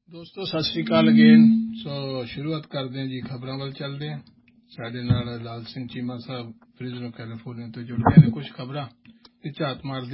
ਦੋਸਤੋ ਸਤਿ ਸ਼੍ਰੀ ਅਕਾਲ ਅਗੇਨ। ਸੋ ਸ਼ੁਰੂਆਤ ਕਰਦੇ ਹਾਂ ਜੀ, ਖਬਰਾਂ ਵੱਲ ਚੱਲਦੇ ਹਾਂ। ਸਾਡੇ ਨਾਲ ਲਾਲ ਸਿੰਘ ਚੀਮਾ ਸਾਹਿਬ ਫ੍ਰਿਜ਼ਨੋ ਕੈਲੀਫੋਰਨੀਆ ਤੋਂ ਜੁੜ ਗਏ ਨੇ। ਕੁਝ ਖਬਰਾਂ ਤੇ ਝਾਤ ਮਾਰਦੇ